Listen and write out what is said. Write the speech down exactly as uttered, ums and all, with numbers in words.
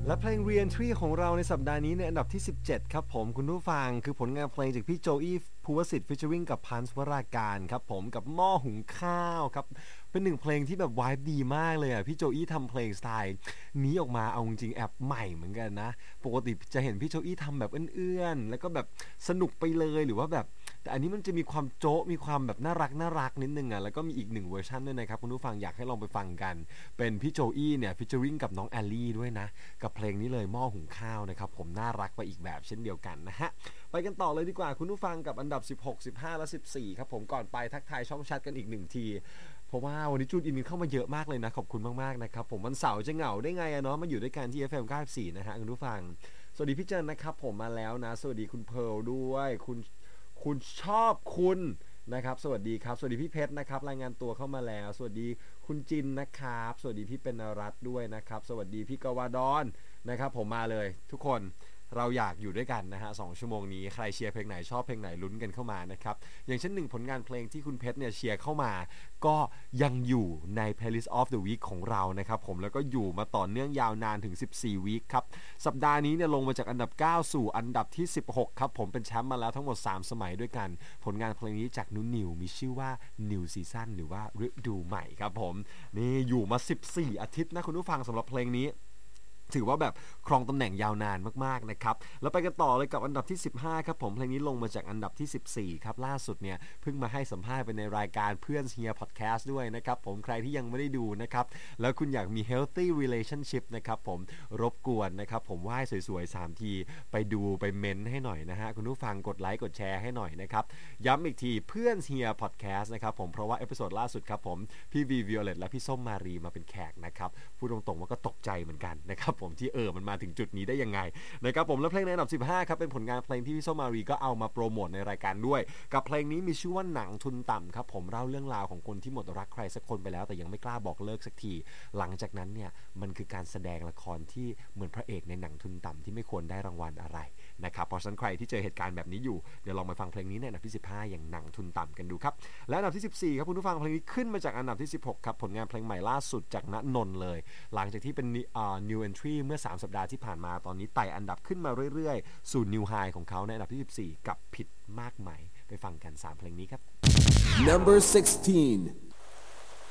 และเพลง Re-Entry ของเราในสัปดาห์นี้ในอันดับที่สิบเจ็ดครับผมคุณผู้ฟังคือผลงานเพลงจากพี่โจอี้ภูวสิทธิ์ featuring กับพันธ์วราการครับผมกับหม้อหุงข้าวครับเป็นหนึ่งเพลงที่แบบวายดีมากเลยอ่ะพี่โจอี้ทำเพลงสไตล์นี้ออกมาเอาจริงๆแอบใหม่เหมือนกันนะปกติจะเห็นพี่โจอี้ทำแบบเอื้อนๆแล้วก็แบบสนุกไปเลยหรือว่าแบบแต่อันนี้มันจะมีความโจ๊ะมีความแบบน่ารักน่ารักนิดนึงอ่ะแล้วก็มีอีกหนึ่งเวอร์ชันด้วยนะครับคุณผู้ฟังอยากให้ลองไปฟังกันเป็นพี่โจอี้เนี่ย featuring กับน้องแอลลี่ด้วยนะกับเพลงนี้เลยหม้อหุงข้าวนะครับผมน่ารักไปอีกแบบเช่นเดียวกันนะฮะไปกันต่อเลยดีกว่าคุณผู้ฟังกับอันดับสิบหก สิบห้าและสิบสี่ครับผมก่อนไปทักทายช่องแชทกันอีกหนึ่งทีเพราะว่าวันนี้จูนอินเข้ามาเยอะมากเลยนะขอบคุณมากๆนะครับผมวันเสาร์จะเหงาได้ไงอะเนาะมาอยู่ด้วยกันที่ เอฟ เอ็ม เก้าสิบสี่นะฮะคุณผู้ฟังสวัสดีพี่เจนนะครับผมมาแล้วนะสวัสดีคุณเพิร์ลด้วยคุณคุณชอบคุณนะครับสวัสดีครับสวัสดีพี่เพชรนะครับรายงานตัวเข้ามาแล้วสวัสดีคุณจินนะครับสวัสดีพี่เป็นนรัตน์ด้วยนะครับสวัสดีพี่กวาดอนนะครับผมมาเลยทุกคนเราอยากอยู่ด้วยกันนะฮะสองชั่วโมงนี้ใครเชียร์เพลงไหนชอบเพลงไหนลุ้นกันเข้ามานะครับอย่างเช่นหนึ่งผลงานเพลงที่คุณเพชรเนี่ยเชียร์เข้ามาก็ยังอยู่ใน Playlist of the Week ของเรานะครับผมแล้วก็อยู่มาต่อเนื่องยาวนานถึงสิบสี่วีคครับสัปดาห์นี้เนี่ยลงมาจากอันดับเก้าสู่อันดับที่สิบหกครับผมเป็นแชมป์มาแล้วทั้งหมดสามสมัยด้วยกันผลงานเพลงนี้จากนุนิวมีชื่อว่า New Season หรือว่าฤดูใหม่ครับผมนี่อยู่มาสิบสี่อาทิตย์นะคุณผู้ฟังสำหรับเพลงนี้ถือว่าแบบครองตำแหน่งยาวนานมากๆนะครับแล้วไปกันต่อเลยกับอันดับที่สิบห้าครับผมเพลงนี้ลงมาจากอันดับที่สิบสี่ครับล่าสุดเนี่ยเพิ่งมาให้สัมภาษณ์ไปในรายการเพื่อนเฮียพอดแคสต์ด้วยนะครับผมใครที่ยังไม่ได้ดูนะครับแล้วคุณอยากมี healthy relationship นะครับผมรบกวนนะครับผมว่ายสวยๆสามทีไปดูไปเม้นให้หน่อยนะฮะคุณผู้ฟังกดไลค์กดแชร์ให้หน่อยนะครับย้ำอีกทีเพื่อนเฮียพอดแคสต์นะครับผมเพราะว่าเอพิโซดล่าสุดครับผมพี่วีวิโอเลตและพี่ส้มมารีมาเป็นแขกนะครับพูดตรงๆว่าก็ตกใจเหมือนกันนะครับผมที่เออมันมาถึงจุดนี้ได้ยังไงนะครับผมและเพลงในอันดับสิบห้าครับเป็นผลงานเพลงที่พี่ส้มมารีก็เอามาโปรโมทในรายการด้วยกับเพลงนี้มีชื่อว่าหนังทุนต่ำครับผมเล่าเรื่องราวของคนที่หมดรักใครสักคนไปแล้วแต่ยังไม่กล้าบอกเลิกสักทีหลังจากนั้นเนี่ยมันคือการแสดงละครที่เหมือนพระเอกในหนังทุนต่ำที่ไม่ควรได้รางวัลอะไรนะครับเพราะฉะนั้นใครที่เจอเหตุการณ์แบบนี้อยู่เดี๋ยวลองไปฟังเพลงนี้ในอันดับที่สิบห้าอย่างหนังทุนต่ำกันดูครับและอันดับที่สิบสี่ครับคุณผู้ฟังเพลงนี้ขึ้นมาจากอันดับที่สิบหกครับผลงานเพลงใหม่ล่าสุดจากณนนท์เลยหลังจากที่เป็น new entry เมื่อสามสัปดาห์ที่ผ่านมาตอนนี้ไต่อันดับขึ้นมาเรื่อยๆสู่ new high ของเขาในอันดับที่สิบสี่กับผิดมากไหมไปฟังกันสามเพลงนี้ครับ Number sixteen